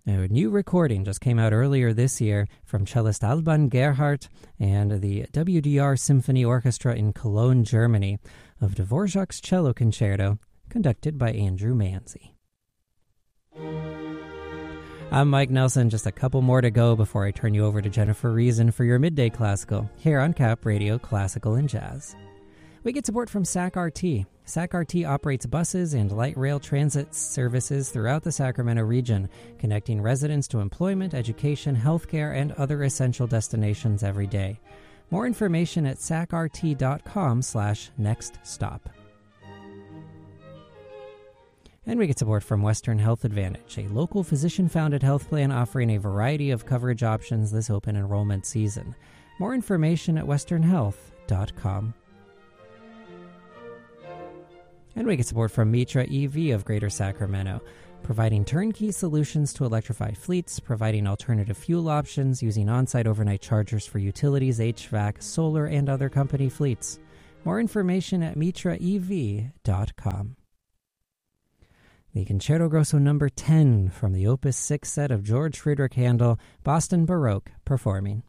A new recording just came out earlier this year from cellist Alban Gerhardt and the WDR Symphony Orchestra in Cologne, Germany, of Dvorak's Cello Concerto, conducted by Andrew Manzi. I'm Mike Nelson. Just a couple more to go before I turn you over to Jennifer Reason for your Midday Classical here on Cap Radio Classical and Jazz. We get support from SAC-RT. SAC-RT operates buses and light rail transit services throughout the Sacramento region, connecting residents to employment, education, healthcare, and other essential destinations every day. More information at sacrt.com/nextstop. And we get support from Western Health Advantage, a local physician-founded health plan offering a variety of coverage options this open enrollment season. More information at westernhealth.com. And we get support from Mitra EV of Greater Sacramento, providing turnkey solutions to electrify fleets, providing alternative fuel options using on-site overnight chargers for utilities, HVAC, solar, and other company fleets. More information at mitraev.com. The Concerto Grosso No. 10 from the Opus 6 set of George Friedrich Handel, Boston Baroque, performing.